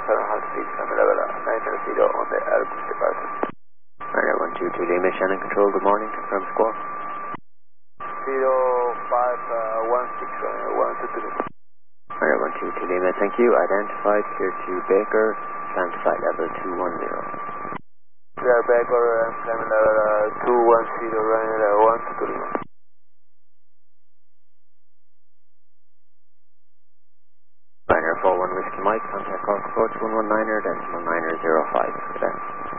7.5 climb level 900 on the Airbus departure. Ryanair 122 Lima, Shannon Control, good morning, confirm score. 0516 Lima. Ryanair 122 Lima, thank you. Identified, clear to Baker, climb to flight level 210. Clear Baker, climb level 210, Ryanair 122 Lima. Ryanair 41 Whiskey Mike, contact cross approach 119er, decimal 905 for that.